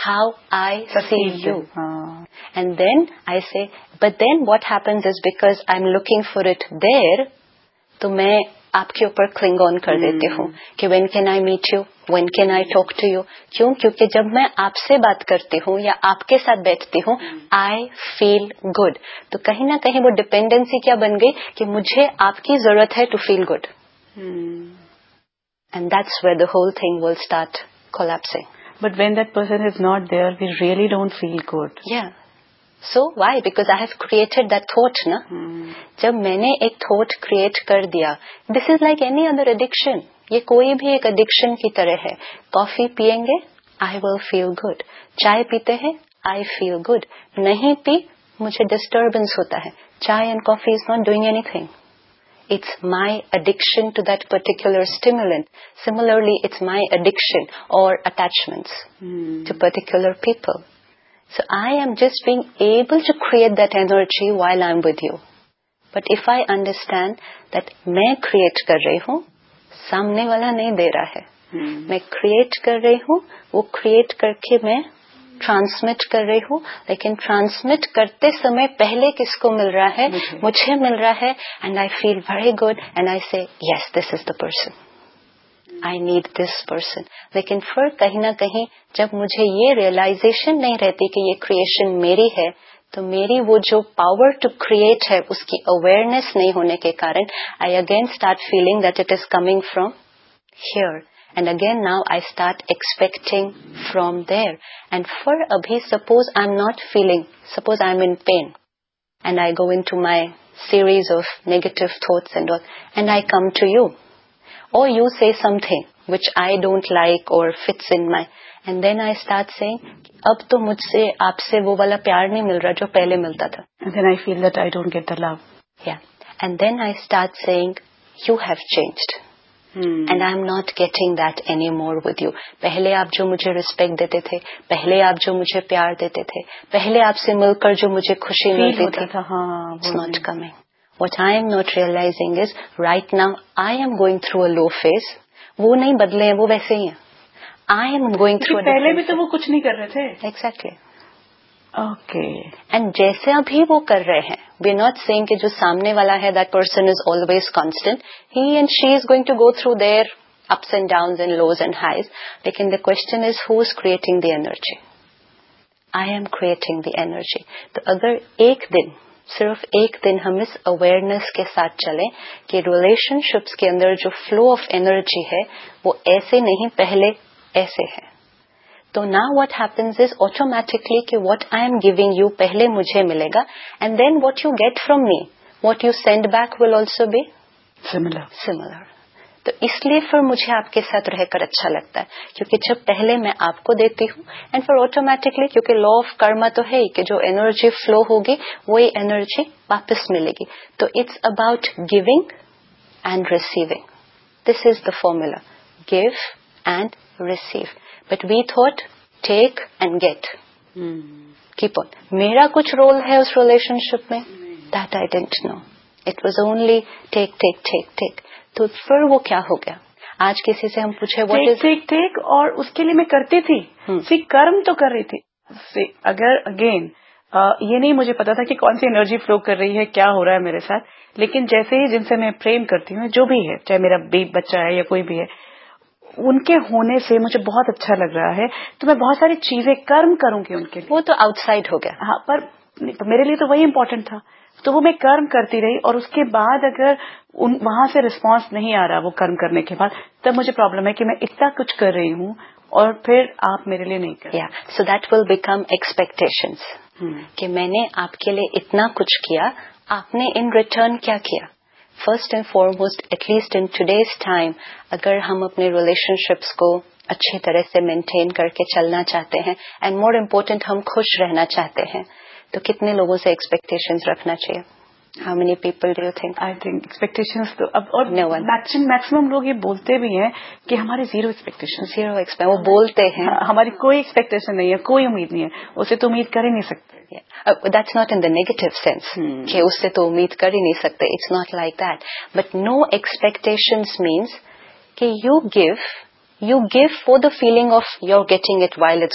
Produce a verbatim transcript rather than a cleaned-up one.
how I see you. And then I say, but then what happens is because I'm looking for it there, तो मैं आपके ऊपर cling on कर देती हूँ कि when can I meet you, when can I talk to you. क्यों? क्योंकि जब मैं आपसे बात करती हूँ या आपके साथ बैठती हूँ, I feel good. तो कहीं ना कहीं वो डिपेंडेंसी क्या बन गई कि मुझे आपकी जरूरत है to feel good. And that's where the whole thing will start collapsing. But when that person is not there, we really don't feel good. Yeah. So why? Because I have created that thought, na? Hmm. जब मैंने एक thought create कर दिया, this is like any other addiction. ये कोई भी एक addiction की तरह है. Coffee पिएंगे, I will feel good. चाय पीते हैं, I feel good. नहीं पी, मुझे disturbance होता है. Chai and coffee is not doing anything. It's my addiction to that particular stimulant. Similarly, it's my addiction or attachments hmm. to particular people. So I am just being able to create that energy while I'm with you. But if I understand that मैं create कर रही हूँ, सामने वाला नहीं दे रहा है. hmm. मैं create कर रही हूँ, वो create करके मैं ट्रांसमिट कर रही हूँ, लेकिन ट्रांसमिट करते समय पहले किसको मिल रहा है? मुझे, मुझे मिल रहा है. And I feel very good and I से yes this is the person, I need this person. लेकिन फिर कहीं ना कहीं जब मुझे ये रियलाइजेशन नहीं रहती कि ये क्रिएशन मेरी है, तो मेरी वो जो पावर टू क्रिएट है उसकी अवेयरनेस नहीं होने के कारण I again start feeling that it is coming from here. And again now I start expecting from there. And for abhi, suppose I'm not feeling, suppose I'm in pain and I go into my series of negative thoughts and all, and I come to you. Or you say something which I don't like or fits in my, and then I start saying, अब तो मुझसे आपसे वो वाला प्यार नहीं मिल रहा जो पहले मिलता था. And then I feel that I don't get the love. Yeah. And then I start saying, you have changed. Hmm. And I'm not getting that anymore with you. पहले आप जो मुझे रिस्पेक्ट देते थे, पहले आप जो मुझे प्यार देते थे, पहले आपसे मिलकर जो मुझे खुशी मिलती थी, it's not coming. What I am not realizing is right now I am going through a low phase. वो नहीं बदले हैं, वो वैसे ही हैं. I am going through a different phase. पहले भी तो वो कुछ नहीं कर रहे थे. Exactly. Okay. And जैसे अभी वो कर रहे हैं, we are not saying कि जो सामने वाला है that person is always constant. He and she is going to go through their ups and downs and lows and highs. लेकिन the question is who is creating the energy? I am creating the energy. तो अगर एक दिन, सिर्फ एक दिन हम इस awareness के साथ चलें कि relationships के अंदर जो flow of energy है वो ऐसे नहीं, पहले ऐसे है. तो now what happens is automatically कि what I am giving you पहले मुझे मिलेगा, and then what you get from me, what you send back will also be similar. Similar. तो इसलिए फिर मुझे आपके साथ रहकर अच्छा लगता है, क्योंकि जब पहले मैं आपको देती हूँ एंड फिर ऑटोमेटिकली, क्योंकि लॉ ऑफ कर्मा तो है ही कि जो एनर्जी फ्लो होगी वही एनर्जी वापस मिलेगी. तो it's about giving and receiving. This is the formula, give and receive. But we thought, take and get. Hmm. Keep on. मेरा कुछ रोल है उस रिलेशनशिप में? That I didn't know. It was only take, take, take, take. तो फिर वो क्या हो गया? आज किसी से हम पूछे what take, is take, take, और उसके लिए मैं करती थी. hmm. सी कर्म तो कर रही थी. सी अगर अगेन ये नहीं मुझे पता था कि कौन सी एनर्जी फ्लो कर रही है, क्या हो रहा है मेरे साथ, लेकिन जैसे ही जिनसे मैं प्रेम करती हूँ, जो भी है, चाहे मेरा बेबी बच्चा है या कोई भी है, उनके होने से मुझे बहुत अच्छा लग रहा है, तो मैं बहुत सारी चीजें कर्म करूंगी उनके लिए. वो तो आउटसाइड हो गया. हाँ, पर तो मेरे लिए तो वही इम्पोर्टेंट था, तो वो मैं कर्म करती रही, और उसके बाद अगर उन वहां से रिस्पांस नहीं आ रहा वो कर्म करने के बाद, तब मुझे प्रॉब्लम है कि मैं इतना कुछ कर रही हूँ और फिर आप मेरे लिए नहीं कर रहे. या so that will become expectations कि मैंने आपके लिए इतना कुछ किया, आपने इन रिटर्न क्या किया. First and foremost, at least in today's time, अगर हम अपने रिलेशनशिप्स को अच्छी तरह से मेंटेन करके चलना चाहते हैं एंड मोर इम्पोर्टेंट हम खुश रहना चाहते हैं, तो कितने लोगों से एक्सपेक्टेशंस रखना चाहिए? How many people do you think? I think expectations तो अब और no one. मैक्सिमम लोग ये बोलते भी हैं कि हमारे जीरो एक्सपेक्टेशन. जीरो एक्सपेक्ट वो बोलते हैं. हमारी कोई एक्सपेक्टेशन नहीं है, कोई उम्मीद नहीं है, उससे तो उम्मीद कर ही नहीं सकते. That's not in the negative sense कि उससे तो उम्मीद कर ही नहीं सकते. It's not like that. But no expectations means कि you give, you give for the feeling of you're getting it while it's